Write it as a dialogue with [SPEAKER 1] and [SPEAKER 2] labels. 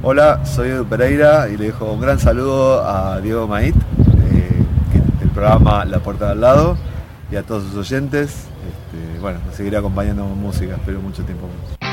[SPEAKER 1] Hola, soy Edu Pereira y le dejo un gran saludo a Diego Mait, del programa La Puerta de Al Lado, y a todos sus oyentes. Nos seguirá acompañando con música, espero mucho tiempo más.